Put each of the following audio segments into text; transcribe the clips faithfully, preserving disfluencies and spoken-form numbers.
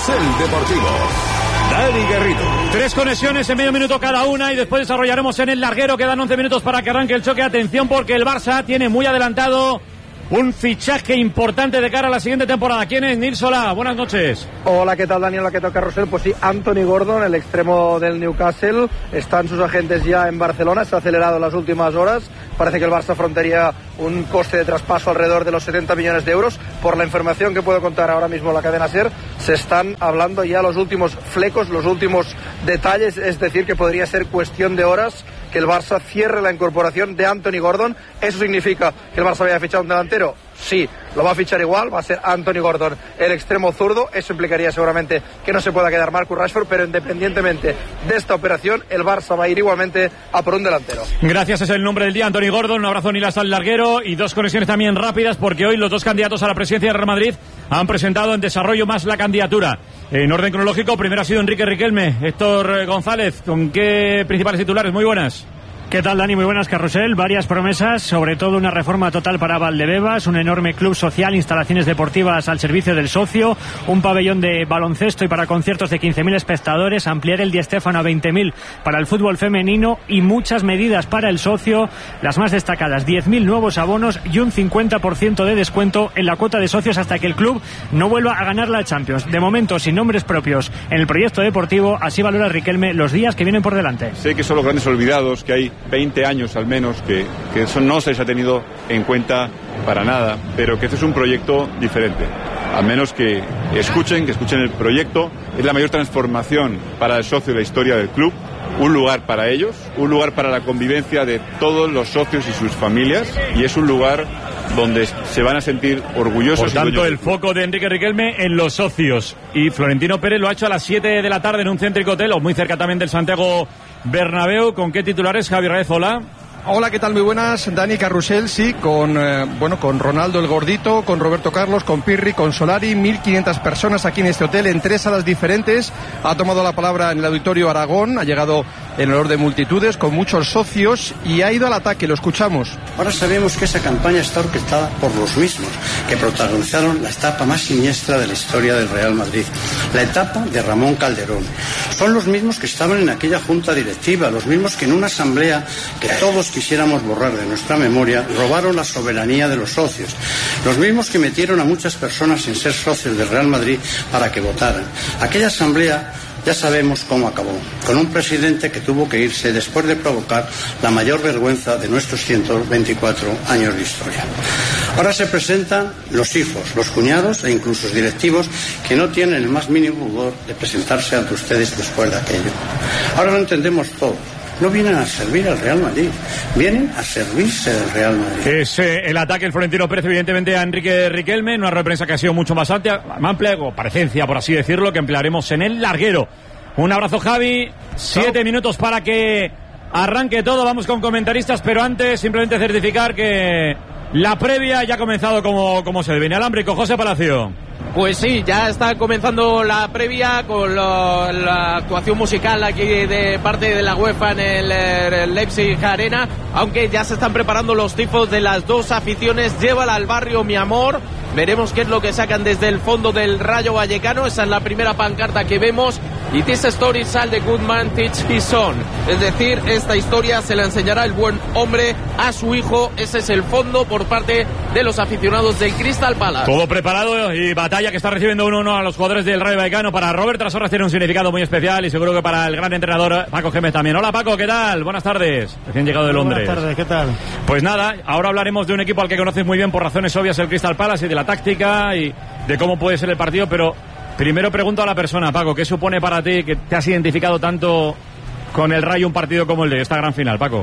Carrusel Deportivo. Dani Garrido. Tres conexiones en medio minuto cada una y después desarrollaremos en el larguero. Quedan once minutos para que arranque el choque. Atención porque el Barça tiene muy adelantado un fichaje importante de cara a la siguiente temporada. ¿Quién es? Nils Solá, buenas noches. Hola, ¿qué tal, Daniel? Hola, ¿qué tal, Carrusel? Pues sí, Anthony Gordon, el extremo del Newcastle. Están sus agentes ya en Barcelona, se ha acelerado en las últimas horas. Parece que el Barça afrontaría un coste de traspaso alrededor de los setenta millones de euros. Por la información que puedo contar ahora mismo la cadena SER, se están hablando ya los últimos flecos, los últimos detalles, es decir, que podría ser cuestión de horas que el Barça cierre la incorporación de Anthony Gordon. ¿Eso significa que el Barça vaya a fichar un delantero? Sí, lo va a fichar igual, va a ser Anthony Gordon, el extremo zurdo. Eso implicaría seguramente que no se pueda quedar Marcus Rashford, pero independientemente de esta operación, el Barça va a ir igualmente a por un delantero. Gracias, es el nombre del día, Anthony Gordon. Un abrazo, Nilas, al larguero. Y dos conexiones también rápidas, porque hoy los dos candidatos a la presidencia del Real Madrid han presentado en desarrollo más la candidatura. En orden cronológico, primero ha sido Enrique Riquelme. Héctor González, ¿con qué principales titulares? Muy buenas. ¿Qué tal, Dani? Muy buenas, Carrusel. Varias promesas, sobre todo una reforma total para Valdebebas, un enorme club social, instalaciones deportivas al servicio del socio, un pabellón de baloncesto y para conciertos de quince mil espectadores, ampliar el Di Stéfano a veinte mil para el fútbol femenino y muchas medidas para el socio. Las más destacadas, diez mil nuevos abonos y un cincuenta por ciento de descuento en la cuota de socios hasta que el club no vuelva a ganar la Champions. De momento, sin nombres propios en el proyecto deportivo, así valora Riquelme los días que vienen por delante. Sé que son los grandes olvidados, que hay veinte años al menos que, que eso no se les ha tenido en cuenta para nada, pero que este es un proyecto diferente. Al menos que escuchen, que escuchen el proyecto. Es la mayor transformación para el socio de la historia del club. Un lugar para ellos, un lugar para la convivencia de todos los socios y sus familias, y es un lugar donde se van a sentir orgullosos. Por tanto, el foco de Enrique Riquelme en los socios. Y Florentino Pérez lo ha hecho a las siete de la tarde en un céntrico hotel, o muy cerca también del Santiago Bernabéu. ¿Con qué titulares, Javi Raez? Hola. Hola, ¿qué tal? Muy buenas, Dani. Carrusel, sí, con eh, bueno, con Ronaldo el Gordito, con Roberto Carlos, con Pirri, con Solari, mil quinientas personas aquí en este hotel, en tres salas diferentes. Ha tomado la palabra en el Auditorio Aragón, ha llegado en olor de multitudes, con muchos socios, y ha ido al ataque, lo escuchamos. Ahora sabemos que esa campaña está orquestada por los mismos que protagonizaron la etapa más siniestra de la historia del Real Madrid, la etapa de Ramón Calderón. Son los mismos que estaban en aquella junta directiva, los mismos que en una asamblea que todos quisiéramos borrar de nuestra memoria, robaron la soberanía de los socios. Los mismos que metieron a muchas personas sin ser socios del Real Madrid para que votaran. Aquella asamblea ya sabemos cómo acabó, con un presidente que tuvo que irse después de provocar la mayor vergüenza de nuestros ciento veinticuatro años de historia. Ahora se presentan los hijos, los cuñados e incluso los directivos que no tienen el más mínimo pudor de presentarse ante ustedes después de aquello. Ahora lo entendemos todo. No vienen a servir al Real Madrid, vienen a servirse del Real Madrid. Es eh, el ataque del Florentino Pérez, evidentemente, a Enrique Riquelme, una rueda de prensa que ha sido mucho más amplia, amplia o parecencia, por así decirlo, que emplearemos en el larguero. Un abrazo, Javi. Siete minutos para que arranque todo. Vamos con comentaristas, pero antes simplemente certificar que la previa ya ha comenzado como, como se debe. Inalámbrico, José Palacio. Pues sí, ya está comenzando la previa con lo, la actuación musical aquí de parte de la UEFA en el, el Leipzig Arena, aunque ya se están preparando los tifos de las dos aficiones. Llévala al barrio, mi amor. Veremos qué es lo que sacan desde el fondo del Rayo Vallecano. Esa es la primera pancarta que vemos. Y this story shall the good man teach his son. Es decir, esta historia se la enseñará el buen hombre a su hijo. Ese es el fondo por parte de los aficionados del Crystal Palace. Todo preparado y batalla que está recibiendo uno a uno a los jugadores del Rayo Vallecano. Para Robert Trasorras tiene un significado muy especial y seguro que para el gran entrenador Paco Gémez también. Hola, Paco, ¿qué tal? Buenas tardes. Recién llegado de Londres. Buenas tardes, ¿qué tal? Pues nada, ahora hablaremos de un equipo al que conoces muy bien por razones obvias, el Crystal Palace, y de la táctica y de cómo puede ser el partido, pero primero pregunto a la persona, Paco, ¿qué supone para ti que te has identificado tanto con el Rayo un partido como el de esta gran final, Paco?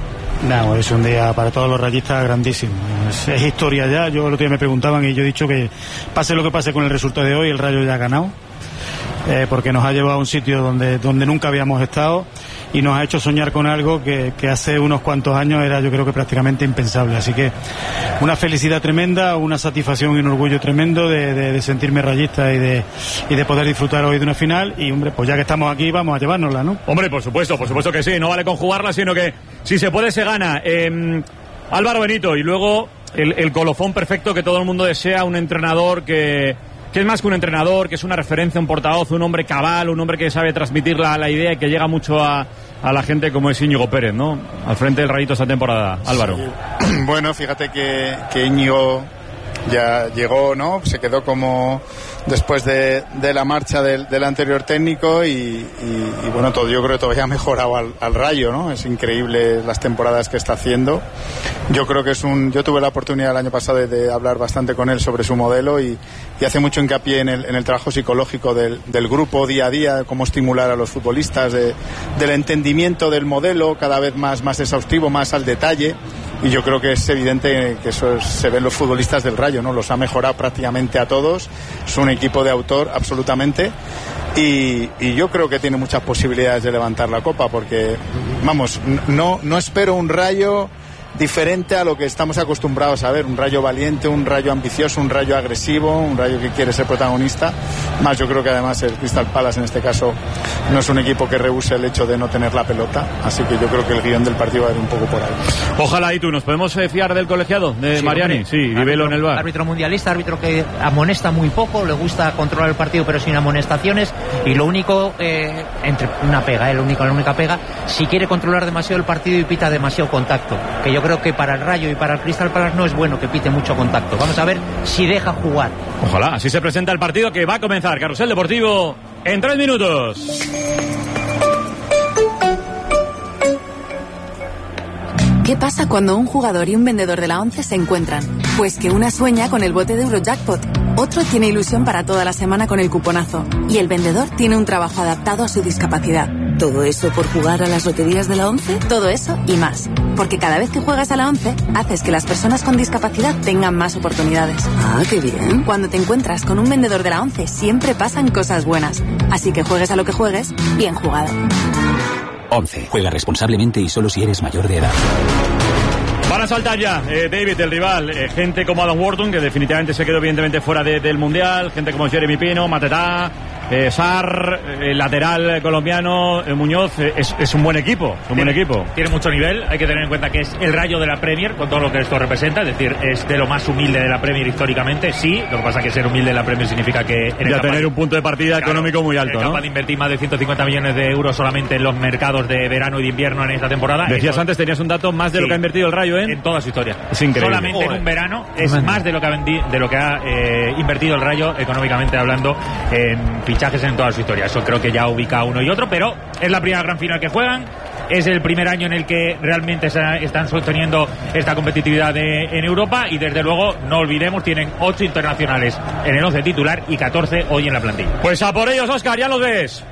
No, es un día para todos los rayistas grandísimo. Es, es historia ya. Yo el otro día me preguntaban y yo he dicho que pase lo que pase con el resultado de hoy, el Rayo ya ha ganado. Eh, porque nos ha llevado a un sitio donde, donde nunca habíamos estado y nos ha hecho soñar con algo que, que hace unos cuantos años era, yo creo que prácticamente impensable. Así que una felicidad tremenda, una satisfacción y un orgullo tremendo de, de, de sentirme rayista y de, y de poder disfrutar hoy de una final. Y hombre, pues ya que estamos aquí vamos a llevárnosla, ¿no? Hombre, por supuesto, por supuesto que sí, no vale con jugarla, sino que si se puede se gana. eh, Álvaro Benito, y luego el, el colofón perfecto que todo el mundo desea, un entrenador que que es más que un entrenador, que es una referencia, un portavoz, un hombre cabal, un hombre que sabe transmitir la, la idea y que llega mucho a, a la gente como es Íñigo Pérez, ¿no? Al frente del Rayito esta temporada. Álvaro. Sí. Bueno, fíjate que, que Íñigo ya llegó, ¿no? Se quedó como después de, de la marcha del, del anterior técnico y, y, y bueno, todo, yo creo que todavía ha mejorado al, al Rayo, ¿no? Es increíble las temporadas que está haciendo. Yo creo que es un, yo tuve la oportunidad el año pasado de, de hablar bastante con él sobre su modelo y, y hace mucho hincapié en el, en el trabajo psicológico del, del grupo día a día, cómo estimular a los futbolistas, de, del entendimiento del modelo cada vez más, más exhaustivo, más al detalle. Y yo creo que es evidente que eso es, se ven los futbolistas del Rayo, ¿no? Los ha mejorado prácticamente a todos. Es un equipo de autor absolutamente. Y, y yo creo que tiene muchas posibilidades de levantar la copa porque, vamos, no, no espero un Rayo diferente a lo que estamos acostumbrados a ver, un Rayo valiente, un Rayo ambicioso, un Rayo agresivo, un Rayo que quiere ser protagonista. Más yo creo que además el Crystal Palace en este caso no es un equipo que rehúse el hecho de no tener la pelota, así que yo creo que el guión del partido va a ir un poco por ahí. Ojalá. ¿Y tú nos podemos eh, fiar del colegiado de sí, Mariani? Hombre. Sí, y velo en el bar. Árbitro mundialista, árbitro que amonesta muy poco, le gusta controlar el partido pero sin amonestaciones, y lo único, eh, entre una pega, eh, lo único, la única pega, si quiere controlar demasiado el partido y pita demasiado contacto, que yo creo que para el Rayo y para el Crystal Palace no es bueno que pite mucho contacto. Vamos a ver si deja jugar. Ojalá, así se presenta el partido que va a comenzar. Carrusel Deportivo en tres minutos. ¿Qué pasa cuando un jugador y un vendedor de la ONCE se encuentran? Pues que una sueña con el bote de Eurojackpot, otro tiene ilusión para toda la semana con el cuponazo y el vendedor tiene un trabajo adaptado a su discapacidad. ¿Todo eso por jugar a las loterías de la ONCE? Todo eso y más. Porque cada vez que juegas a la ONCE, haces que las personas con discapacidad tengan más oportunidades. Ah, qué bien. Cuando te encuentras con un vendedor de la ONCE, siempre pasan cosas buenas. Así que juegues a lo que juegues, bien jugado. ONCE. Juega responsablemente y solo si eres mayor de edad. Van a saltar ya, eh, David, el rival, eh, gente como Adam Wharton, que definitivamente se quedó evidentemente fuera de, del Mundial, gente como Jeremy Pino, Matetá, eh, Sarr, eh, lateral colombiano, eh, Muñoz, eh, es, es un buen equipo, es un tiene, buen equipo. Tiene mucho nivel, hay que tener en cuenta que es el Rayo de la Premier, con todo lo que esto representa, es decir, es de lo más humilde de la Premier históricamente, sí, lo que pasa es que ser humilde de la Premier significa que... En ya tener de, un punto de partida claro, económico muy alto, ¿no? Capaz de invertir más de ciento cincuenta millones de euros solamente en los mercados de verano y de invierno en esta temporada. Decías Esto, antes, tenías un dato más de sí, lo que ha invertido el Rayo en... En toda su historia. Es increíble. Solamente Joder. en un verano es Joder. más de lo que ha, vendi, de lo que ha eh, invertido el Rayo económicamente hablando en fichajes en toda su historia. Eso creo que ya ubica a uno y otro, pero es la primera gran final que juegan. Es el primer año en el que realmente están sosteniendo esta competitividad de, en Europa y desde luego, no olvidemos, tienen ocho internacionales en el once titular y catorce hoy en la plantilla. Pues a por ellos, Óscar, ya los ves.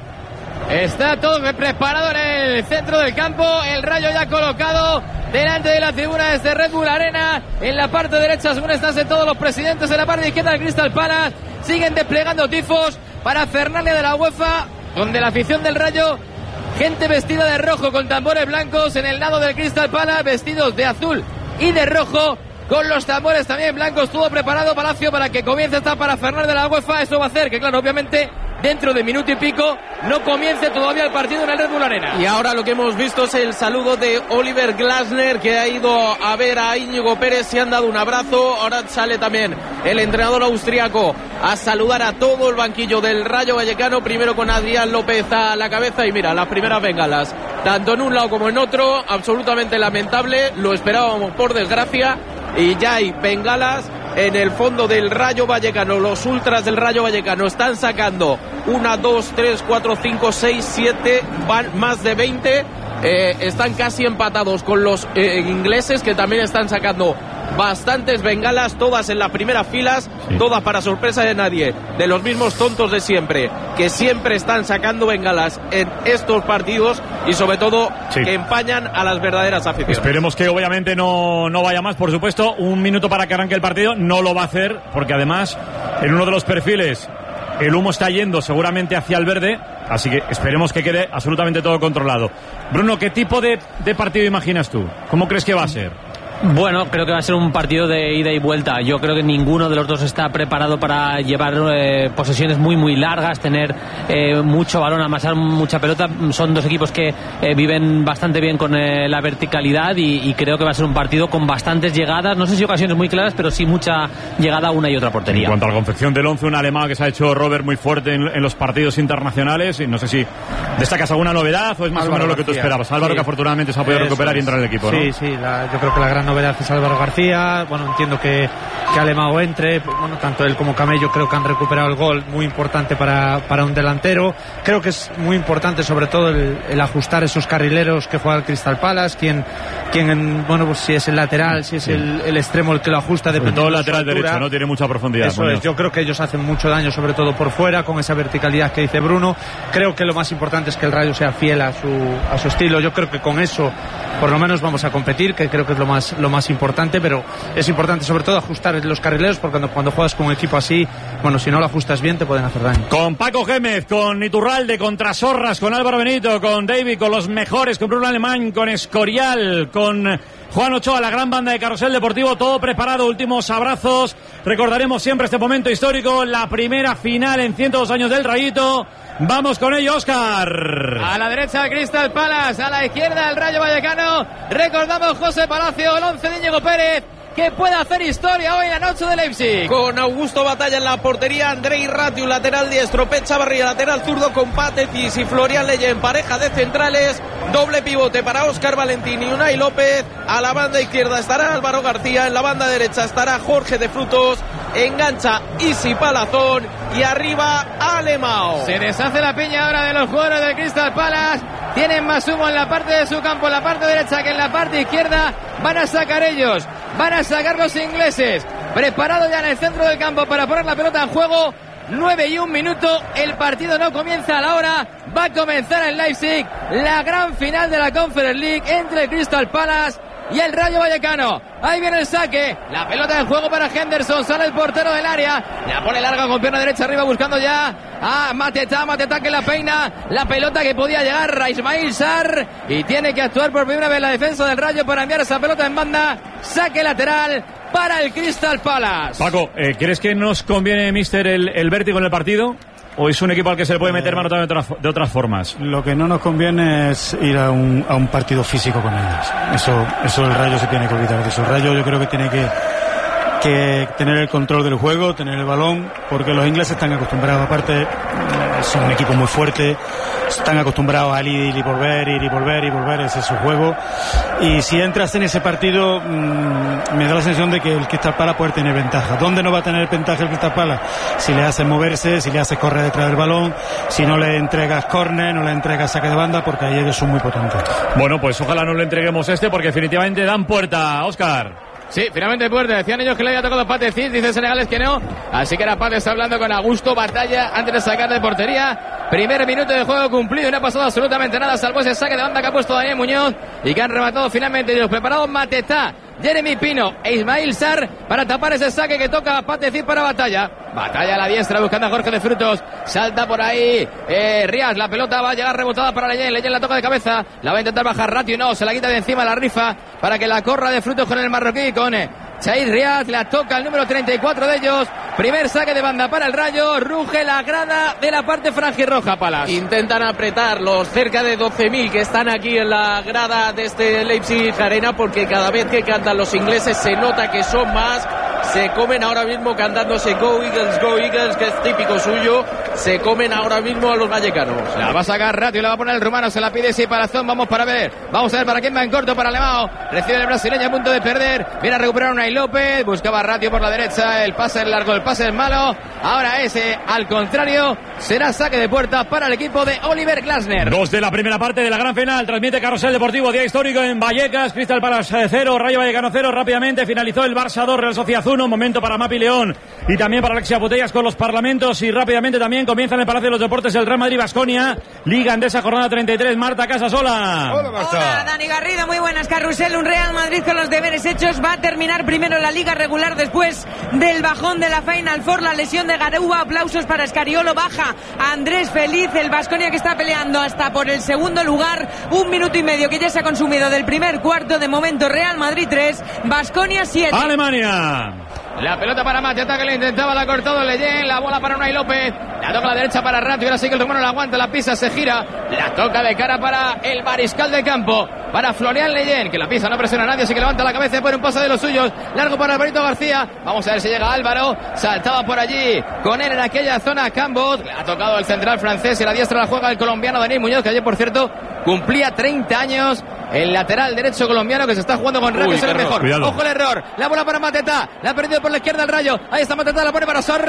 Está todo preparado en el centro del campo, el Rayo ya colocado delante de la tribuna desde Red Bull Arena, en la parte derecha según están todos los presidentes, en la parte izquierda del Crystal Palace, siguen desplegando tifos para Fernández de la UEFA, donde la afición del Rayo, gente vestida de rojo con tambores blancos, en el lado del Crystal Palace vestidos de azul y de rojo, con los tambores también blancos, todo preparado Palacio para que comience esta para Fernández de la UEFA. Eso va a hacer que, claro, obviamente dentro de minuto y pico no comience todavía el partido en el Red Bull Arena. Y ahora lo que hemos visto es el saludo de Oliver Glasner, que ha ido a ver a Íñigo Pérez, se han dado un abrazo. Ahora sale también el entrenador austriaco a saludar a todo el banquillo del Rayo Vallecano, primero con Adrián López a la cabeza, y mira, las primeras bengalas, tanto en un lado como en otro, absolutamente lamentable, lo esperábamos por desgracia, y ya hay bengalas en el fondo del Rayo Vallecano. Los ultras del Rayo Vallecano están sacando una, dos, tres, cuatro, cinco, seis, siete, van más de veinte. Eh, están casi empatados con los eh, ingleses, que también están sacando bastantes bengalas, todas en las primeras filas, sí. Todas para sorpresa de nadie, de los mismos tontos de siempre, que siempre están sacando bengalas en estos partidos y sobre todo sí. Que empañan a las verdaderas aficiones. Esperemos que obviamente no, no vaya más, por supuesto. Un minuto para que arranque el partido, no lo va a hacer, porque además en uno de los perfiles el humo está yendo seguramente hacia el verde, así que esperemos que quede absolutamente todo controlado. Bruno, ¿qué tipo de, de partido imaginas tú? ¿Cómo crees que va a ser? Bueno, creo que va a ser un partido de ida y vuelta. Yo creo que ninguno de los dos está preparado para llevar eh, posesiones muy muy largas, tener eh, mucho balón, amasar mucha pelota. Son dos equipos que eh, viven bastante bien con eh, la verticalidad y, y creo que va a ser un partido con bastantes llegadas, no sé si ocasiones muy claras, pero sí mucha llegada a una y otra portería. En cuanto a la confección del once, un alemán que se ha hecho Robert muy fuerte en, en los partidos internacionales, y no sé si destacas alguna novedad o es más Álvaro o menos lo que tú esperabas. Álvaro, sí, que afortunadamente se ha podido Eso recuperar es. y entrar en el equipo, ¿no? Sí, sí, la, yo creo que la gran novedad es Álvaro García. Bueno, entiendo que, que Alemão entre, bueno, tanto él como Camello creo que han recuperado el gol, muy importante para, para un delantero. Creo que es muy importante sobre todo el, el ajustar esos carrileros que juega el Crystal Palace, quien, quien bueno, pues si es el lateral, si es sí. el, el extremo el que lo ajusta, dependiendo todo el de lateral derecho, no tiene mucha profundidad. Eso es, yo creo que ellos hacen mucho daño, sobre todo por fuera, con esa verticalidad que dice Bruno. Creo que lo más importante es que el Rayo sea fiel a su, a su estilo. Yo creo que con eso por lo menos vamos a competir, que creo que es lo más, lo más importante, pero es importante sobre todo ajustar los carrileros, porque cuando, cuando juegas con un equipo así, bueno, si no lo ajustas bien te pueden hacer daño. Con Paco Gémez, con Iturralde, con Trasorras, con Álvaro Benito, con David, con los mejores, con Bruno Alemán, con Escorial, con Juan Ochoa, la gran banda de Carrusel Deportivo, todo preparado, últimos abrazos. Recordaremos siempre este momento histórico, la primera final en ciento dos años del Rayito. Vamos con ello, Óscar. A la derecha Crystal Palace, a la izquierda el Rayo Vallecano. Recordamos José Palacio, el once de Íñigo Pérez, que puede hacer historia hoy en la noche de Leipzig. Con Augusto Batalla en la portería, Andrei Ratiu, lateral diestro, Pep Chavarría, lateral zurdo, con Patetis y Florian Leye en pareja de centrales. Doble pivote para Óscar Valentín y Unai López. A la banda izquierda estará Álvaro García, en la banda derecha estará Jorge de Frutos, engancha Isi Palazón y arriba Alemão. Se deshace la piña ahora de los jugadores del Crystal Palace. Tienen más humo en la parte de su campo, en la parte derecha que en la parte izquierda. Van a sacar ellos, van a sacar los ingleses. Preparado ya en el centro del campo para poner la pelota en juego. nueve y un minuto, el partido no comienza a la hora, va a comenzar en Leipzig la gran final de la Conference League entre el Crystal Palace y el Rayo Vallecano. Ahí viene el saque, la pelota en juego para Henderson, sale el portero del área, la pone larga con pierna derecha arriba buscando ya a Mateta, Mateta que la peina, la pelota que podía llegar a Ismail Sarr y tiene que actuar por primera vez la defensa del Rayo para enviar esa pelota en banda, saque lateral para el Crystal Palace. Paco, eh, ¿crees que nos conviene, mister, el, el vértigo en el partido? ¿O es un equipo al que se le puede meter mano también de otras, de otras formas? Lo que no nos conviene es ir a un, a un partido físico con ellos. Eso, eso el Rayo se tiene que olvidar de eso. El Rayo yo creo que tiene que, que tener el control del juego, tener el balón, porque los ingleses están acostumbrados, aparte son un equipo muy fuerte, están acostumbrados a ir y volver, ir y volver y volver, ese es su juego. Y si entras en ese partido, mmm, me da la sensación de que el Crystal Palace puede tener ventaja. ¿Dónde no va a tener ventaja el Crystal Palace? Si le haces moverse, si le haces correr detrás del balón, si no le entregas córner, no le entregas saque de banda, porque ahí ellos son muy potentes. Bueno, pues ojalá no le entreguemos este, porque definitivamente dan puerta, Óscar. Sí, finalmente puerta. Decían ellos que le había tocado Pate Cid, dice Senegales que no. Así que era Pate, está hablando con Augusto Batalla antes de sacar de portería. Primer minuto de juego cumplido y no ha pasado absolutamente nada, salvo ese saque de banda que ha puesto Daniel Muñoz y que han rematado finalmente ellos. Preparados Mateta, Jeremy Pino e Ismail Sarr para tapar ese saque que toca a Pate Cid para Batalla. Batalla a la diestra buscando a Jorge de Frutos. Salta por ahí eh, Rías. La pelota va a llegar rebotada para Leyen. Leyen la toca de cabeza. La va a intentar bajar Ratio. No, se la quita de encima la rifa para que la corra de Frutos con el marroquí. Con eh, Chaid Rías. La toca el número treinta y cuatro de ellos. Primer saque de banda para el Rayo. Ruge la grada de la parte franjirroja, Palas. Intentan apretar los cerca de doce mil que están aquí en la grada de este Leipzig Arena, porque cada vez que cantan los ingleses se nota que son más. Se comen ahora mismo cantándose Go Eagles, Go Eagles, que es típico suyo. Se comen ahora mismo a los vallecanos. La va a sacar Ratio, la va a poner el rumano, se la pide sí para Zon. Vamos para ver, vamos a ver para quién va en corto, para Alemão. Recibe el brasileño a punto de perder. Viene a recuperar Unai López, buscaba Ratio por la derecha. El pase es largo, el pase es malo. Ahora ese, al contrario, será saque de puerta para el equipo de Oliver Glasner. Dos de la primera parte de la gran final. Transmite Carrusel Deportivo, día histórico en Vallecas. Crystal Palace cero, Rayo Vallecano cero. Rápidamente finalizó el Barça dos, Real Sociedad uno. Momento para Mapi León y también para Alexia Putellas con los parlamentos. Y rápidamente también comienza en el Palacio de los Deportes el Real Madrid-Baskonia, Liga Endesa, jornada treinta y tres. Marta Casasola. Hola, Marta. Hola, Dani Garrido, muy buenas. Carrusel, un Real Madrid con los deberes hechos. Va a terminar primero la Liga regular después del bajón de la Final Four, la lesión de de Garuba, aplausos para Escariolo, baja Andrés Feliz, el Baskonia que está peleando hasta por el segundo lugar, un minuto y medio que ya se ha consumido del primer cuarto, de momento Real Madrid tres, Baskonia siete. Alemania. La pelota para Mateta que le intentaba, la ha cortado Leyen, la bola para Unai López, la toca a la derecha para Ratio, ahora sí que el rumano la aguanta, la pisa, se gira, la toca de cara para el mariscal de campo, para Florian Leyen, que la pisa, no presiona a nadie, así que levanta la cabeza y pone un pase de los suyos, largo para Alvarito García, vamos a ver si llega Álvaro, saltaba por allí con él en aquella zona Cambot, le ha tocado el central francés y la diestra la juega el colombiano Denis Muñoz, que ayer por cierto cumplía treinta años. El lateral derecho colombiano que se está jugando con Rayo, es el mejor. Cuidado. Ojo el error. La bola para Mateta. La ha perdido por la izquierda el Rayo. Ahí está Mateta, la pone para Sor.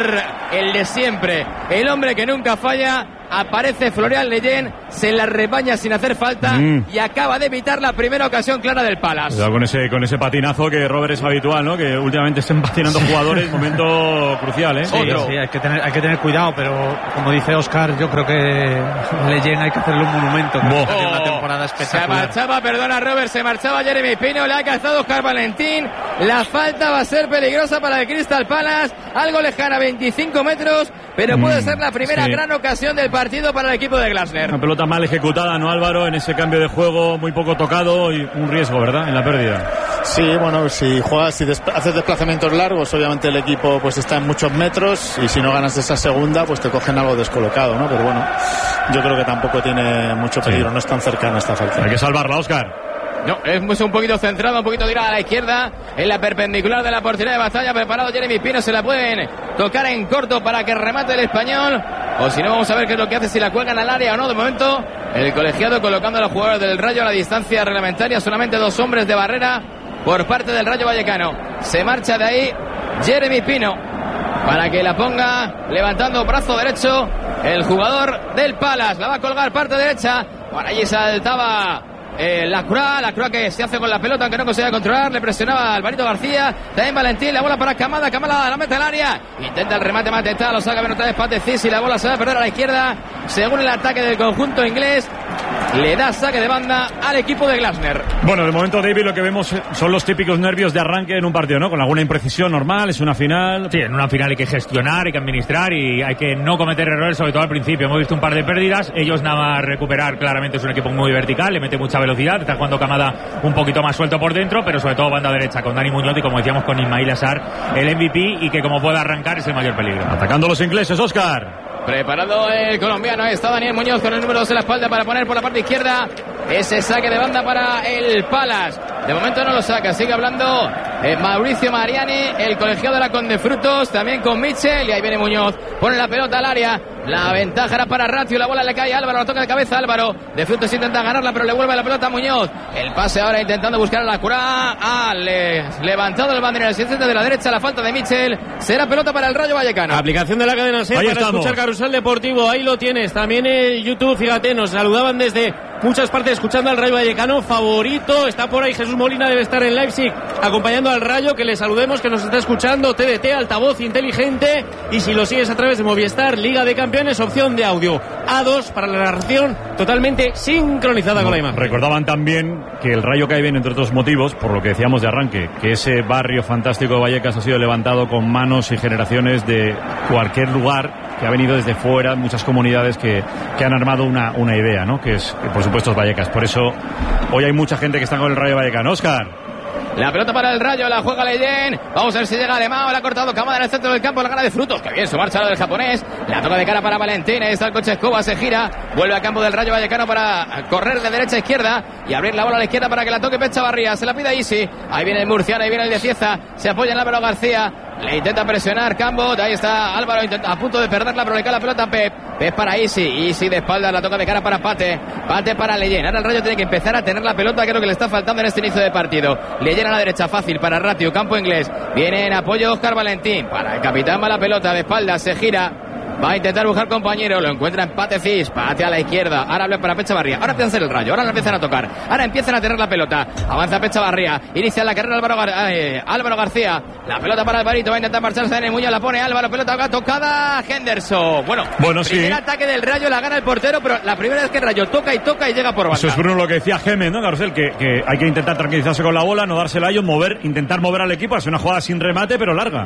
El de siempre. El hombre que nunca falla. Aparece Florian Leyen, se la rebaña sin hacer falta mm. y acaba de evitar la primera ocasión clara del Palace. Cuidado con ese, con ese patinazo que Robert es habitual, ¿no? Que últimamente estén patinando jugadores, momento crucial, ¿eh? Sí, Otro. sí, hay que tener, hay que tener cuidado, pero como dice Oscar, yo creo que Leyen hay que hacerle un monumento. Que oh, una temporada espectacular. Se marchaba, perdona Robert, se marchaba Jeremy Pino, le ha cazado Oscar Valentín. La falta va a ser peligrosa para el Crystal Palace, algo lejana, veinticinco metros, pero mm, puede ser la primera sí. gran ocasión del partido para el equipo de Glasner. Una pelota mal ejecutada, ¿no, Álvaro? En ese cambio de juego, muy poco tocado y un riesgo, ¿verdad? En la pérdida. Sí, bueno, si juegas, si des- haces desplazamientos largos, obviamente el equipo pues está en muchos metros y si no ganas esa segunda, pues te cogen algo descolocado, ¿no? Pero bueno, yo creo que tampoco tiene mucho peligro, sí. no es tan cercana esta falta. Hay que salvarla, Óscar. No, es un poquito centrado, un poquito tirada a la izquierda, en la perpendicular de la portería de Batalla, preparado Jeremy Pino, se la pueden tocar en corto para que remate el español, o si no vamos a ver qué es lo que hace, si la cuelgan al área o no. De momento, el colegiado colocando a los jugadores del Rayo a la distancia reglamentaria, solamente dos hombres de barrera por parte del Rayo Vallecano. Se marcha de ahí Jeremy Pino para que la ponga levantando brazo derecho el jugador del Palace, la va a colgar parte derecha, por allí saltaba Eh, la Croix, la Croix que se hace con la pelota aunque no conseguía controlar, le presionaba Alvarito García, también Valentín, la bola para Camada, Camada la mete al área, intenta el remate Mateta, lo saca bien otra vez Patecís y la bola se va a perder a la izquierda, según el ataque del conjunto inglés, le da saque de banda al equipo de Glasner. Bueno, de momento, David, lo que vemos son los típicos nervios de arranque en un partido, ¿no? Con alguna imprecisión normal, es una final. Sí, en una final hay que gestionar, hay que administrar y hay que no cometer errores, sobre todo al principio. Hemos visto un par de pérdidas, ellos nada más recuperar, claramente es un equipo muy vertical, le mete mucha velocidad, está jugando Camada un poquito más suelto por dentro, pero sobre todo banda derecha con Dani Muñoz y, como decíamos, con Ismail Assar, el M V P, y que como pueda arrancar es el mayor peligro. Atacando los ingleses, Óscar. Preparado el colombiano, ahí está Daniel Muñoz con el número dos en la espalda para poner por la parte izquierda ese saque de banda para el Palace. De momento no lo saca, sigue hablando eh, Mauricio Mariani, el colegiado de la Conde Frutos, también con Mitchell, y ahí viene Muñoz, pone la pelota al área, la ventaja era para Ratio, la bola le cae a Álvaro, la toca de cabeza Álvaro, de Frutos intenta ganarla, pero le vuelve la pelota a Muñoz, el pase ahora intentando buscar a la Curá, ah, le, levantado el banderín al asistente de la derecha, la falta de Mitchell, será pelota para el Rayo Vallecano. Aplicación de la cadena SER para estamos. Escuchar Carrusel Deportivo, ahí lo tienes, también el YouTube, fíjate, nos saludaban desde muchas partes escuchando al Rayo Vallecano, favorito, está por ahí Jesús Molina, debe estar en Leipzig acompañando al Rayo, que le saludemos, que nos está escuchando, T D T, altavoz inteligente, y si lo sigues a través de Movistar, Liga de Campeones, opción de audio A dos para la narración totalmente sincronizada con la imagen. Recordaban también que el Rayo cae bien, entre otros motivos, por lo que decíamos de arranque, que ese barrio fantástico de Vallecas ha sido levantado con manos y generaciones de cualquier lugar, que ha venido desde fuera, muchas comunidades que, que han armado una, una idea, ¿no? Que es, que por supuesto es Vallecas. Por eso hoy hay mucha gente que está con el Rayo Vallecano. Óscar. La pelota para el Rayo, la juega Leyen. Vamos a ver si llega Alemán, la ha cortado Camada en el centro del campo, la gana de Frutos. Que bien, su marcha la del japonés. La toca de cara para Valentín. Ahí está el coche Escoba, se gira. Vuelve al campo del Rayo Vallecano para correr de derecha a izquierda y abrir la bola a la izquierda para que la toque Pecha Barría. Se la pide Isi. Ahí viene el murciano, ahí viene el de Cieza. Se apoya en Álvaro García. Le intenta presionar Cambot. Ahí está Álvaro intenta, a punto de perderla, pero le cae la pelota a Pep. Pep para Isi. Isi de espaldas, la toca de cara para Pate. Pate para Leyen. Ahora el Rayo tiene que empezar a tener la pelota, que es lo que le está faltando en este inicio de partido. Leyen a la derecha, fácil para Ratio, campo inglés. Viene en apoyo Óscar Valentín. Para el capitán va la pelota de espaldas, se gira. Va a intentar buscar compañero, lo encuentra en Pate Cis, Pate a la izquierda, ahora habla para Pecha Barría, ahora empieza a hacer el Rayo, ahora la empiezan a tocar, ahora empiezan a tener la pelota, avanza Pecha Barría, inicia la carrera Álvaro, Gar- eh, Álvaro García, la pelota para Alvarito, va a intentar marcharse en el Muñoz, la pone Álvaro, pelota tocada, Henderson, bueno, bueno primer sí. ataque del Rayo, la gana el portero, pero la primera vez que el Rayo toca y toca y llega por banda. Eso es Bruno lo que decía Gémez, ¿no, Carrusel? Que, que hay que intentar tranquilizarse con la bola, no dársela a ellos, mover, intentar mover al equipo, hacer una jugada sin remate, pero larga.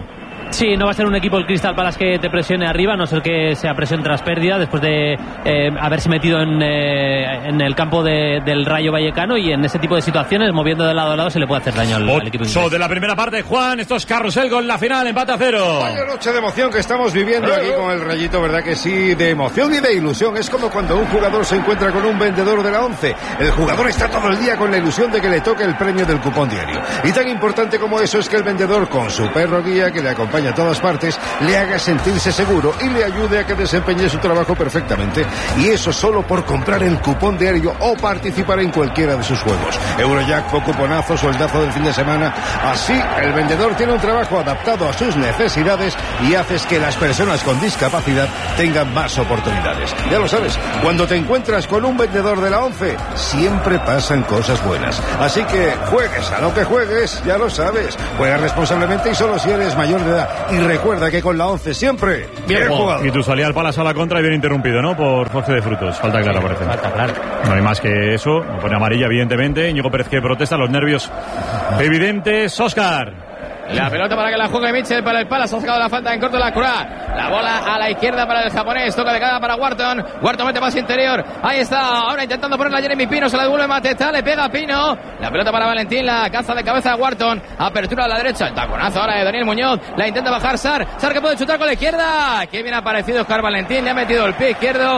Sí, no va a ser un equipo el Crystal Palace que te presione arriba, a no ser que sea presión tras pérdida, después de eh, haberse metido en, eh, en el campo de, del Rayo Vallecano, y en ese tipo de situaciones, moviendo de lado a lado, se le puede hacer daño al, al equipo inglés. De la primera parte, Juan, esto es Carrusel con la final, empate a cero. Vaya noche de emoción que estamos viviendo aquí con el Rayito, ¿verdad que sí? De emoción y de ilusión. Es como cuando un jugador se encuentra con un vendedor de la once. El jugador está todo el día con la ilusión de que le toque el premio del cupón diario. Y tan importante como eso es que el vendedor, con su perro guía que le acompaña a todas partes, le haga sentirse seguro y le ayude a que desempeñe su trabajo perfectamente. Y eso solo por comprar el cupón diario o participar en cualquiera de sus juegos. Eurojackpot, cuponazo, sueldazo del fin de semana. Así, el vendedor tiene un trabajo adaptado a sus necesidades y haces que las personas con discapacidad tengan más oportunidades. Ya lo sabes, cuando te encuentras con un vendedor de la once, siempre pasan cosas buenas. Así que juegues a lo que juegues, ya lo sabes. Juega responsablemente y solo si eres mayor de edad. Y recuerda que con la once siempre bien jugado. Y tu salida al Palace a la contra y bien interrumpido, ¿no? Por Jorge de Frutos. Falta clara, sí, parece. Falta clara. No hay más que eso. Me pone amarilla, evidentemente. Íñigo Pérez que protesta, los nervios evidentes. Óscar. La pelota para que la juegue Mitchell para el Palace. Ha sacado la falta en corto de la Croix. La bola a la izquierda para el japonés. Toca de cara para Wharton. Wharton mete más interior. Ahí está. Ahora intentando ponerla a Jeremy Pino. Se la devuelve Mateta. Le pega a Pino. La pelota para Valentín. La caza de cabeza a Wharton. Apertura a la derecha. El taconazo ahora de Daniel Muñoz. La intenta bajar Sar. Sar que puede chutar con la izquierda. Qué bien ha aparecido Oscar Valentín. Le ha metido el pie izquierdo.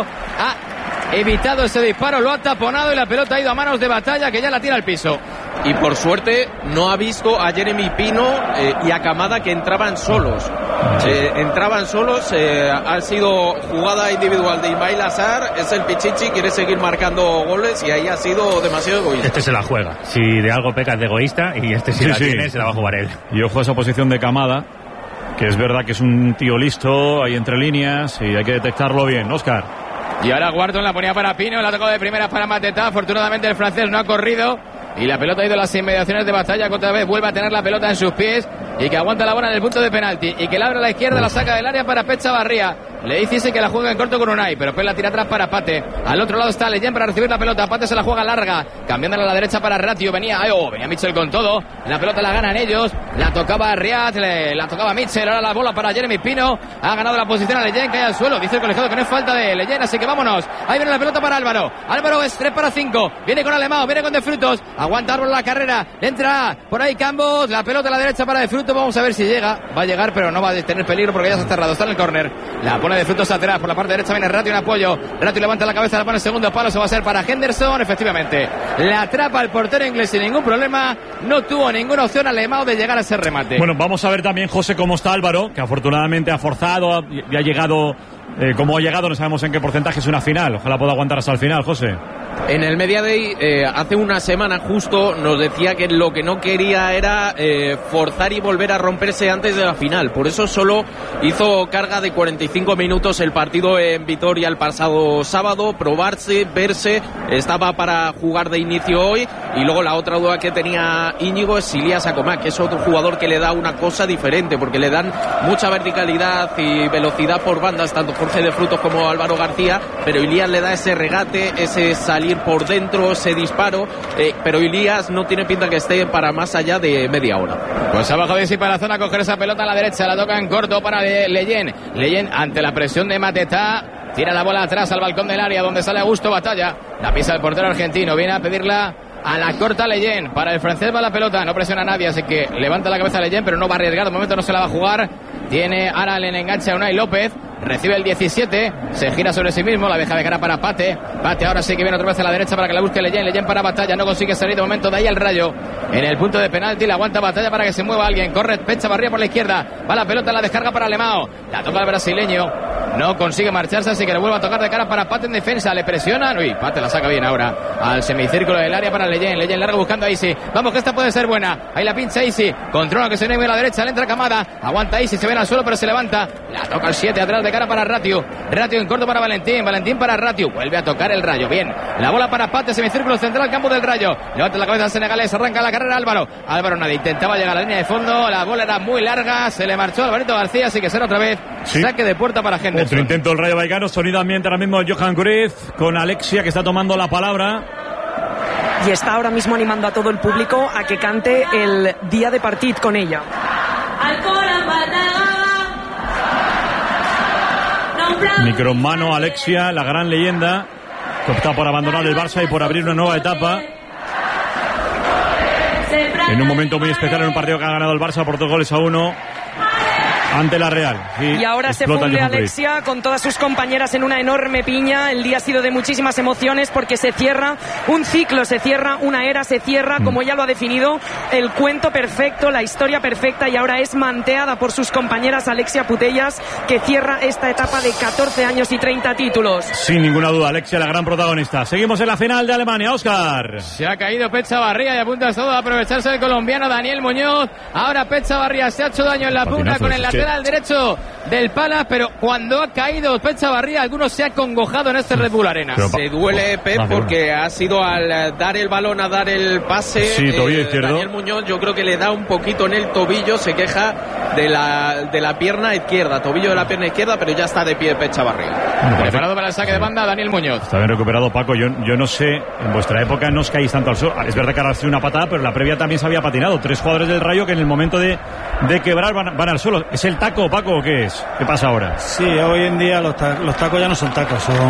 Ha evitado ese disparo. Lo ha taponado y la pelota ha ido a manos de Batalla, que ya la tira al piso. Y por suerte no ha visto a Jeremy Pino eh, y a Kamada, que entraban solos. Eh, entraban solos, eh, ha sido jugada individual de Ismail Assar, es el Pichichi, quiere seguir marcando goles y ahí ha sido demasiado egoísta. Este se la juega, si de algo peca es de egoísta, y este si sí, la sí. tiene se la va a jugar él. Y ojo a esa posición de Kamada, que es verdad que es un tío listo, ahí entre líneas, y hay que detectarlo bien. Óscar. Y ahora Wharton la ponía para Pino, la tocó de primera para Mateta. Afortunadamente el francés no ha corrido y la pelota ha ido a las inmediaciones de Batalla, que otra vez vuelve a tener la pelota en sus pies y que aguanta la bola en el punto de penalti y que la abre a la izquierda, la saca del área para Pecha Barría. Le dice que la juega en corto con Unai, pero Pep la tira atrás para Pate. Al otro lado está Leyen para recibir la pelota. Pate se la juega larga, cambiándola a la derecha para Ratio. Venía, oh, venía Mitchell con todo. La pelota la ganan ellos. La tocaba Riad, la tocaba Mitchell. Ahora la bola para Jeremy Pino. Ha ganado la posición a Leyen, cae al suelo. Dice el colegiado que no es falta de Leyen, así que vámonos. Ahí viene la pelota para Álvaro. Álvaro es tres para cinco. Viene con Alemão, viene con De Frutos. Aguanta Álvaro la carrera. Entra por ahí Campos. La pelota a la derecha para De Frutos. Vamos a ver si llega. Va a llegar, pero no va a tener peligro porque ya se ha cerrado. Está en el córner. La pone De Frutos atrás. Por la parte derecha viene Ratio en apoyo. Ratio levanta la cabeza, la pone en segundo palo. Se va a ser para Henderson. Efectivamente, la atrapa el portero inglés sin ningún problema. No tuvo ninguna opción Alemão de llegar a ese remate. Bueno, vamos a ver también, José, cómo está Álvaro, que afortunadamente ha forzado y ha llegado. Eh, como ha llegado, no sabemos en qué porcentaje es una final. Ojalá pueda aguantar hasta el final, José. En el Media Day, eh, hace una semana justo, nos decía que lo que no quería era eh, forzar y volver a romperse antes de la final. Por eso solo hizo carga de cuarenta y cinco minutos el partido en Vitoria el pasado sábado, probarse, verse. Estaba para jugar de inicio hoy. Y luego la otra duda que tenía Íñigo es Ilias Acomac, que es otro jugador que le da una cosa diferente, porque le dan mucha verticalidad y velocidad por bandas, tanto Jorge de Frutos como Álvaro García, pero Ilias le da ese regate, ese salir por dentro, ese disparo, eh, pero Ilias no tiene pinta que esté para más allá de media hora. Pues abajo de sí para la zona, coger esa pelota a la derecha, la toca en corto para Leyen. Leyen ante la presión de Mateta, tira la bola atrás al balcón del área donde sale Augusto Batalla, la pisa el portero argentino, viene a pedirla a la corta Leyen. Para el francés va la pelota, no presiona a nadie, así que levanta la cabeza Leyen, pero no va a arriesgar, de momento no se la va a jugar. Tiene ahora el enganche a Unai López, recibe el diecisiete, se gira sobre sí mismo, la deja de cara para Pate. Pate ahora sí que viene otra vez a la derecha para que la busque Leyen. Leyen para Batalla, no consigue salir de momento, de ahí al Rayo en el punto de penalti, la aguanta Batalla para que se mueva alguien. Corre Pecha Barría por la izquierda, va la pelota, la descarga para Alemão, la toca el brasileño, no consigue marcharse, así que le vuelve a tocar de cara para Pate en defensa, le presionan, uy, Pate la saca bien ahora al semicírculo del área para Leyen. Leyen larga buscando a Isi, vamos que esta puede ser buena, ahí la pincha Isi, controla que se mueve a la derecha, le entra Kamada, aguanta Isi, se ve al suelo pero se levanta, la toca el siete atrás de cara para Ratio. Ratio en corto para Valentín, Valentín para Ratio, vuelve a tocar el Rayo, bien, la bola para Pate, semicírculo central, campo del Rayo, levanta la cabeza al senegalés, arranca la carrera Álvaro, Álvaro nadie, intentaba llegar a la línea de fondo, la bola era muy larga, se le marchó Alvarito García, así que será otra vez sí. Saque de puerta para Henderson. Otro intento del Rayo Vallecano, sonido ambiente ahora mismo Johan Cruyff, con Alexia que está tomando la palabra. Y está ahora mismo animando a todo el público a que cante el Día de Partit con ella. Micromano Alexia, la gran leyenda, que opta por abandonar el Barça y por abrir una nueva etapa. En un momento muy especial, en un partido que ha ganado el Barça por dos goles a uno ante la Real. Y, y ahora se funde Alexia con todas sus compañeras en una enorme piña. El día ha sido de muchísimas emociones porque se cierra un ciclo, se cierra una era, se cierra, mm. como ella lo ha definido, el cuento perfecto, la historia perfecta, y ahora es manteada por sus compañeras Alexia Putellas, que cierra esta etapa de catorce años y treinta títulos. Sin ninguna duda, Alexia, la gran protagonista. Seguimos en la final de Alemania. Óscar. Se ha caído Pet Chavarría y apunta todo a aprovecharse el colombiano Daniel Muñoz. Ahora Pet Chavarría se ha hecho daño en la punta con el lateral al derecho del Pala, pero cuando ha caído Pep Chavarría, algunos se ha congojado en este Red Bull Arena. Pero, se duele Pep ah, porque ha sido al dar el balón, a dar el pase. Sí, tobillo eh, izquierdo. Daniel Muñoz, yo creo que le da un poquito en el tobillo, se queja de la, de la pierna izquierda, tobillo de la pierna izquierda, pero ya está de pie Pep Chavarría. Bueno, preparado para el saque de banda Daniel Muñoz. Está bien recuperado, Paco. Yo, yo no sé, en vuestra época no os caéis tanto al suelo. Es verdad que ahora ha sido una patada, pero la previa también se había patinado. Tres jugadores del Rayo que en el momento de, de quebrar van, van al suelo. ¿Es el taco, Paco, o qué es? ¿Qué pasa ahora? Sí, hoy en día los, ta los tacos ya no son tacos, son,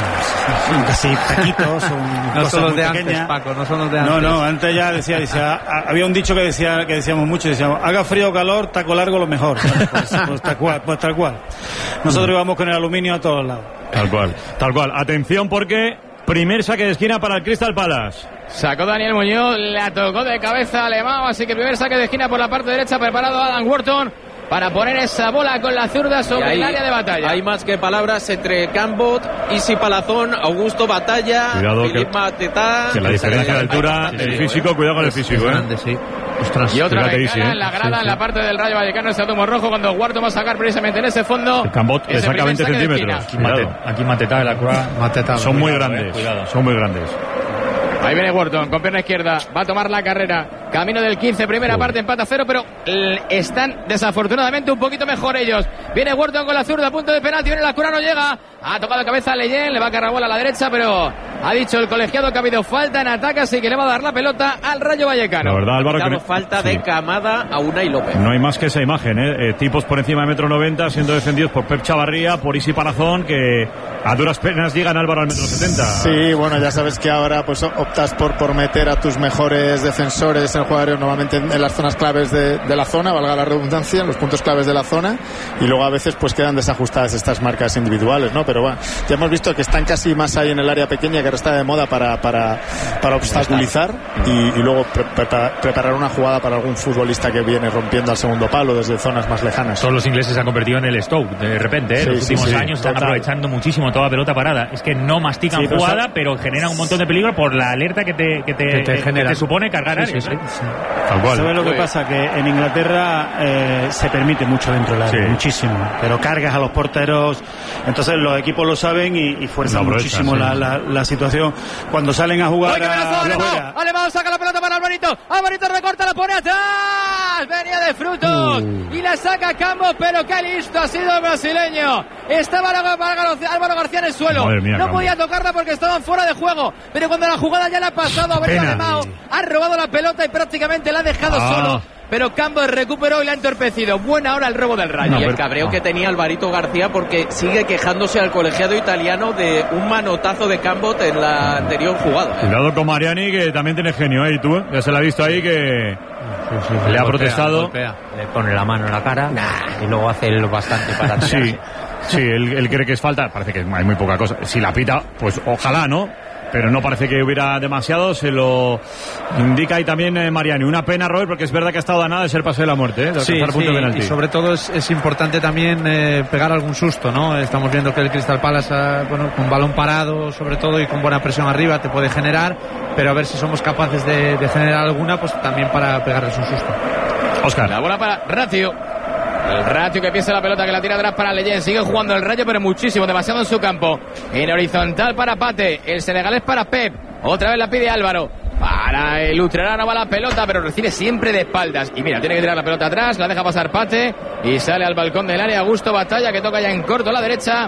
son casi taquitos, son no son los de pequeñas. Antes, Paco, no son los de antes. No, no, antes ya decía, decía había un dicho que decía que decíamos mucho, decíamos, haga frío o calor, taco largo lo mejor. Pues, pues, tal cual, pues tal cual. Nosotros íbamos con el aluminio a todos lados. Tal cual, tal cual. Atención porque primer saque de esquina para el Crystal Palace. Sacó Daniel Muñoz, la tocó de cabeza a Alemão, así que primer saque de esquina por la parte derecha, preparado Adam Wharton para poner esa bola con la zurda sobre ahí, el área de Batalla. Hay más que palabras entre Cambot, Isi Palazón, Augusto Batalla, Philippe Mateta. Que la diferencia de altura, el físico, cuidado con el físico, ¿eh? Ostras, y otra vez ¿eh? en la grada, sí, sí. en la parte del Rayo Vallecano, ese átomo rojo, cuando Wharton va a sacar precisamente en ese fondo. El Cambot le saca veinte centímetros. Aquí, Mate, aquí Mateta de la Croix. Mateta, son muy grandes, cuidado. Son muy grandes. Ahí viene Wharton con pierna izquierda, va a tomar la carrera, camino del quince, primera Uy. parte, empata cero, pero están desafortunadamente un poquito mejor ellos. Viene Wharton con la zurda, a punto de penalti, viene la cura, no llega, ha tocado cabeza a Leyen, le va a cargar bola a la derecha, pero ha dicho el colegiado que ha habido falta en ataque, así que le va a dar la pelota al Rayo Vallecano. La verdad, Álvaro, ha dado falta sí. de Camada a Unai López. No hay más que esa imagen, ¿eh? Eh, tipos por encima de metro noventa siendo defendidos por Pep Chavarría, por Isi Palazón, que a duras penas llegan, Álvaro, al metro setenta. Sí, bueno, ya sabes que ahora pues optas por, por meter a tus mejores defensores en el juego aéreo, normalmente en, en las zonas claves de, de la zona, valga la redundancia, en los puntos claves de la zona, y luego a veces pues quedan desajustadas estas marcas individuales, ¿no? Pero bueno, ya hemos visto que están casi más ahí en el área pequeña, que ahora está de moda para, para, para obstaculizar y, y luego pre pre preparar una jugada para algún futbolista que viene rompiendo al segundo palo desde zonas más lejanas. Todos los ingleses se han convertido en el Stoke de repente, ¿eh? Sí, los últimos sí, sí, años sí, están aprovechando muchísimo toda pelota parada. Es que no mastican sí, pero jugada, so pero generan un montón de peligro por la alerta que te, que te, que te, que te supone cargar áreas. Sí, sí, sí. Tal cual. ¿Sabes lo que pasa? Que en Inglaterra eh, se permite mucho dentro del área, sí. muchísimo, pero cargas a los porteros, entonces los equipos lo saben y, y fuerzan no aprovecha, muchísimo sí. la, la, la situación cuando salen a jugar. Alemão, Alemão saca la pelota para Alvarito, Alvarito recorta, la pone atrás, venía de frutos uh. y la saca Campos, pero qué listo ha sido el brasileño. Estaba Álvaro García en el suelo, mía, no podía tocarla porque estaban fuera de juego, pero cuando la jugada ya la ha pasado a ver Alemão, ha robado la pelota y prácticamente la ha dejado ah. solo. Pero Campos recuperó y la ha entorpecido. Buena hora el robo del Rayo. No, y el cabreo no. que tenía Alvarito García porque sigue quejándose al colegiado italiano de un manotazo de Campos en la anterior jugada. ¿eh? Cuidado con Mariani, que también tiene genio, ¿eh? Y tú, ya se la ha visto ahí que sí, sí, le, le ha golpea, protestado. Le, le pone la mano en la cara nah. y luego hace lo bastante para atrás. Sí, sí él, él cree que es falta. Parece que hay muy poca cosa. Si la pita, pues ojalá, ¿no? Pero no parece que hubiera demasiado, se lo indica ahí también eh, Mariani. Una pena, Robert, porque es verdad que ha estado a nada de ser pase de la muerte, ¿eh? De sí, punto sí, de penalti. Y sobre todo es, es importante también eh, pegar algún susto, ¿no? Estamos viendo que el Crystal Palace, eh, bueno, con balón parado sobre todo y con buena presión arriba te puede generar, pero a ver si somos capaces de, de generar alguna, pues también para pegarles un susto. Oscar. La bola para Ratio. El Ratio que piensa la pelota, que la tira atrás para Leyen. Sigue jugando el Rayo, pero muchísimo, demasiado en su campo. En horizontal para Pate. El senegalés para Pep. Otra vez la pide Álvaro. Para el utrerano va la pelota, pero recibe siempre de espaldas. Y mira, tiene que tirar la pelota atrás, la deja pasar Pate. Y sale al balcón del área Augusto Batalla, que toca ya en corto a la derecha.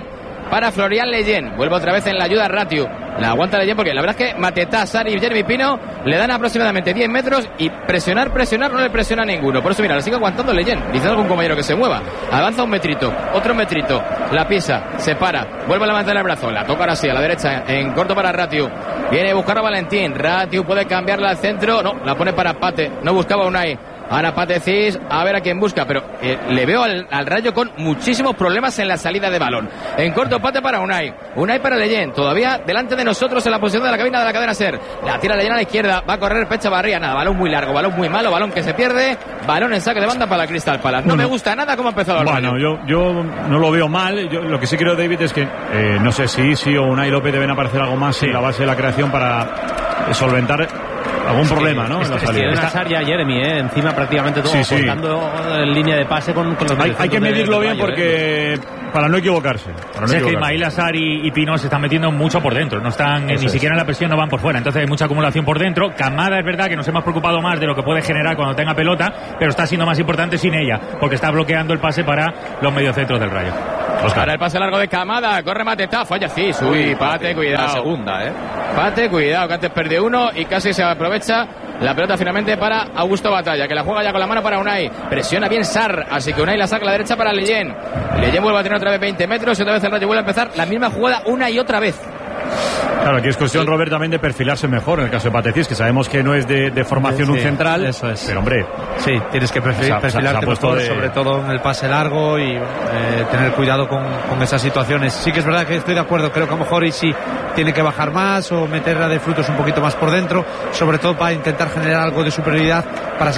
para Florian Leyen. Vuelve otra vez en la ayuda Ratiu. La aguanta Leyen porque la verdad es que Matetá, Sari y Jeremy Pino le dan aproximadamente diez metros y presionar, presionar no le presiona a ninguno. Por eso mira, le sigue aguantando Leyen. Dice algún compañero que se mueva. Avanza un metrito, otro metrito. La pisa, se para, vuelve a levantar el brazo. La toca ahora sí a la derecha, en corto para Ratiu. Viene a buscar a Valentín. Ratiu puede cambiarla al centro. No, la pone para Pate. No buscaba Unai. Ahora Pate Cis, a ver a quién busca, pero eh, le veo al, al Rayo con muchísimos problemas en la salida de balón. En corto Pate para Unai, Unai para Leyen, todavía delante de nosotros en la posición de la cabina de la cadena SER. La tira Leyen a la izquierda, va a correr Pecha Barría, nada, balón muy largo, balón muy malo, balón que se pierde, balón en saque de banda para la Crystal Palace. No bueno, me gusta nada cómo ha empezado el Bueno, Rayo. yo, yo no lo veo mal, yo, lo que sí creo, David, es que eh, no sé si sí o Unai López deben aparecer algo más sí. en la base de la creación para solventar algún es problema, que, ¿no? Es, en la es salida. Está Sarri y Jeremy, ¿eh? Encima prácticamente todo, sí, sí. cortando en línea de pase con, con los hay, hay que medirlo bien Rayo, porque ¿eh? para no equivocarse. Para no sí, es que Ismail Assar y, y Pino se están metiendo mucho por dentro, no están Eso ni es. siquiera en la presión, no van por fuera, entonces hay mucha acumulación por dentro. Camada es verdad que nos hemos preocupado más de lo que puede generar cuando tenga pelota, pero está siendo más importante sin ella, porque está bloqueando el pase para los mediocentros del Rayo. Oscar. Para el pase largo de Camada, corre Matetá, falla Cis. Uy, Pate, cuidado. La segunda, ¿eh? Pate, cuidado, que antes perdió uno y casi se aprovecha la pelota finalmente para Augusto Batalla, que la juega ya con la mano para Unai. Presiona bien Sarr, así que Unai la saca a la derecha para Leyen. Leyen vuelve a tener otra vez veinte metros y otra vez el Rayo vuelve a empezar la misma jugada una y otra vez. Claro, aquí es cuestión, sí. Robert, también de perfilarse mejor en el caso de Pate Cis, que sabemos que no es de, de formación sí, un central, eso es. Pero hombre, sí, tienes que perfil, se, perfilarte se mejor, de... sobre todo en el pase largo y eh, tener cuidado con, con esas situaciones. Sí que es verdad que estoy de acuerdo, creo que a lo mejor y sí tiene que bajar más o meterla de Frutos un poquito más por dentro, sobre todo para intentar generar algo de superioridad para